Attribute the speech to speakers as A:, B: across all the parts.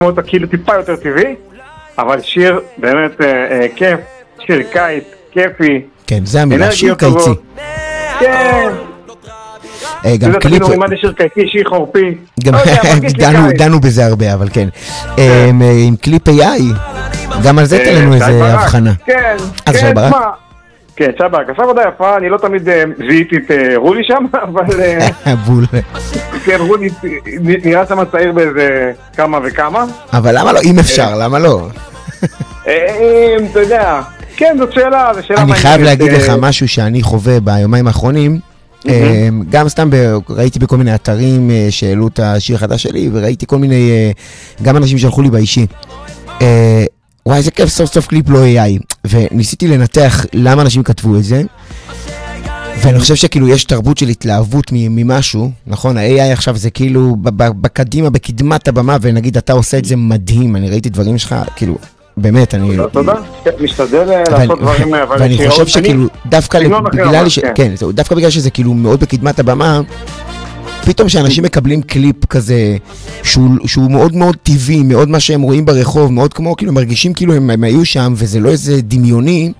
A: אותה כאילו טיפה יותר טבעי, אבל שיר באמת כיף, שיר קיץ, כיפי.
B: כן, זה המילה, שיר קיצי.
A: כן.
B: גם קליפ...
A: מה זה שיר קיצי, שיר חורפי.
B: דנו בזה הרבה, אבל כן. עם קליפ AI, גם על זה תן לנו איזה הבחנה.
A: כן, כן, מה? כן, שבק, עשה עבודה יפה, אני לא תמיד זיהיתי את רולי שם, אבל...
B: בול.
A: כן, רולי נראה שם צעיר באיזה כמה וכמה.
B: אבל למה לא? אם אפשר, למה לא?
A: אתה יודע, כן, זאת שאלה, זה שאלה...
B: אני חייב להגיד לך משהו שאני חווה ביומיים האחרונים, גם סתם ראיתי בכל מיני אתרים שהעלו את השיר החדש שלי, וראיתי כל מיני, גם אנשים שלחו לי באישי. וואי, איזה כיף, סוף סוף קליפ לא AI. וניסיתי לנתח למה אנשים כתבו את זה, ואני חושב שכאילו יש תרבות של התלהבות ממשהו, נכון? ה-AI עכשיו זה כאילו בקדימה, בקדמת הבמה, ונגיד אתה עושה את זה מדהים, אני ראיתי דברים שלך, כאילו, באמת, אני...
A: תודה, משתדל לעשות דברים, אבל...
B: ואני חושב שכאילו, דווקא בגלל שזה כאילו מאוד בקדמת הבמה, פתאום שאנשים מקבלים קליפ כזה, שהוא מאוד מאוד טבעי, מאוד מה שהם רואים ברחוב, מאוד כמו, כאילו, מרגישים כאילו הם היו שם, וזה לא איזה דמיוני,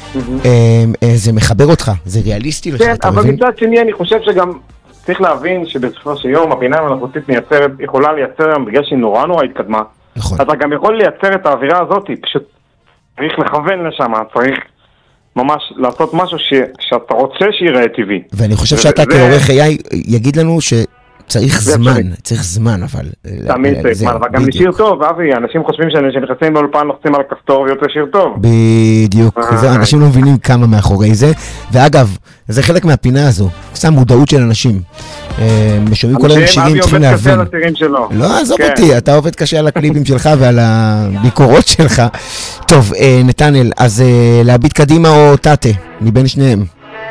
B: זה מחבר אותך, זה ריאליסטי לך,
A: כן, אבל מצד שני אני חושב שגם צריך להבין שבסופו של יום הבינה המלאכותית יכולה לייצר, בגלל שהיא נורא התקדמה, אתה גם יכול לייצר את האווירה הזאת, פשוט צריך לכוון לשם, צריך ממש לעשות משהו שאתה רוצה שיראה טבעי.
B: ואני חושב שאתה כעורך AI יגיד לנו שצריך זמן, אבל...
A: תמיד צריך זמן, אבל גם לשיר טוב, אבי, אנשים חושבים שנכנסים באולפן, לוחצים על הכפתור ויוצא שיר טוב.
B: בדיוק, אנשים לא מבינים כמה מאחורי זה, ואגב, זה חלק מהפינה הזו, קצת מודעות של אנשים. משומעים כל היום שירים, צריכים להבין. לא, עזוב אותי, אתה עובד קשה על הקליפים שלך ועל הביקורות שלך. טוב, נתנאל, אז להביט קדימה או טאטה, מבין שניהם?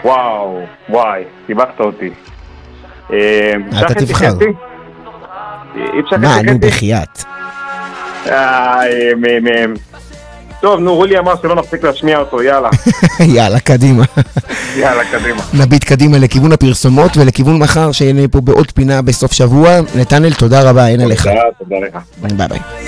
A: וואי, סיבכת אותי.
B: אתה תבחר. מה, נו בחייאת.
A: טוב, נו, רולי אמר שלא נפסיק להשמיע אותו, יאללה.
B: יאללה, קדימה.
A: קדימה.
B: נביט קדימה לכיוון הפרסומות ולכיוון מחר, שיהיה פה בעוד פינה בסוף שבוע. נתנאל, תודה רבה, אין עליך.
A: תודה לך.
B: ביי ביי.